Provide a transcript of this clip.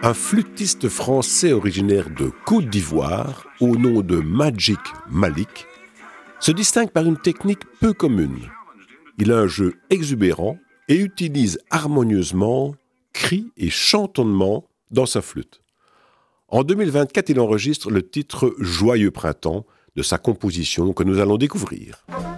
Un flûtiste français originaire de Côte d'Ivoire, au nom de Magic Malik, se distingue par une technique peu commune. Il a un jeu exubérant et utilise harmonieusement cris et chantonnements dans sa flûte. En 2024, il enregistre le titre « Joyeux printemps » de sa composition que nous allons découvrir.